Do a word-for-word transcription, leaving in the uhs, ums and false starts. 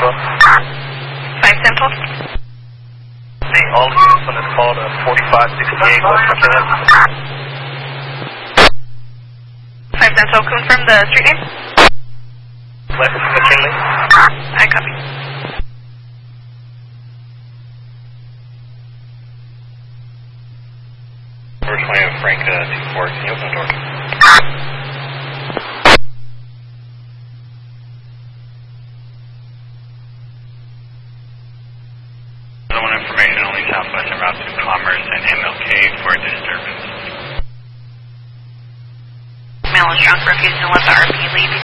Central. five Central. The all units on this call to forty-five sixty-eight West McKinley. five Central, confirm the street name. West McKinley. I copy. First one, Frank uh, two four, can you open the door? Another one information only southwest of Route two Commerce and M L K for disturbance. Mail is strong for refusing to let the R P leave.